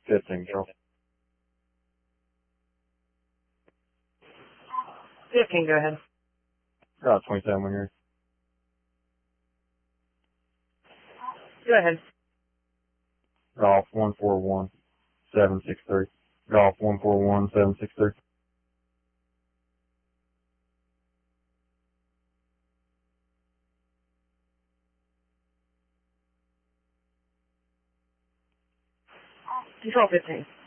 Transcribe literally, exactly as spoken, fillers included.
fifteen, control. fifteen, go ahead. Uh, twenty-seven, when you're Go ahead. Golf one four one seven six three. Golf one four one seven six three. Control fifteen.